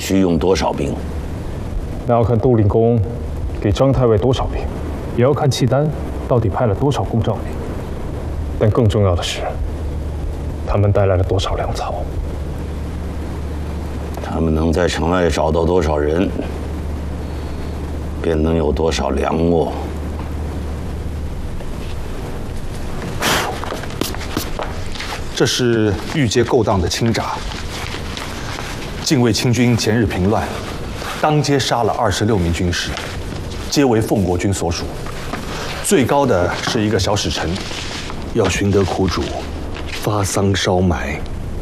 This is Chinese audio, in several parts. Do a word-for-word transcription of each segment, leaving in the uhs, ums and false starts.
需用多少兵？ 那要看杜令公给张太尉多少兵，也要看契丹到底派了多少弓杖兵。但更重要的是，他们带来了多少粮草。 他们能在城外找到多少人，便能有多少粮秣。 这是御街勾当的清闸。禁卫清军前日平乱，当街杀了二十六名军士，皆为奉国军所属。最高的是一个小使臣，要寻得苦主，发丧烧埋。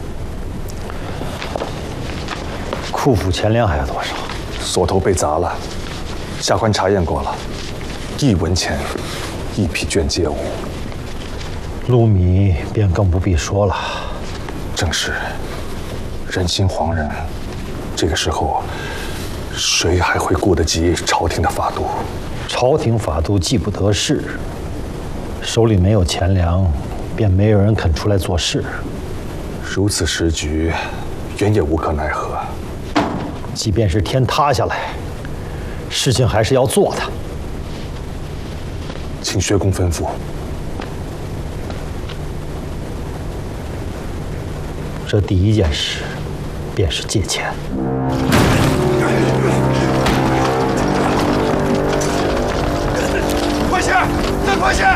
库府钱粮还有多少？ 锁头被砸了，下官查验过了，一文钱，一匹绢皆无。 禄米便更不必说了。 正是，人心惶然，这个时候，谁还会顾得及朝廷的法度？ 朝廷法度既不得势，手里没有钱粮，便没有人肯出来做事。 如此时局，原也无可奈何。 即便是天塌下来，事情还是要做的。 请薛公吩咐。 这第一件事，便是借钱。 快些，再快些！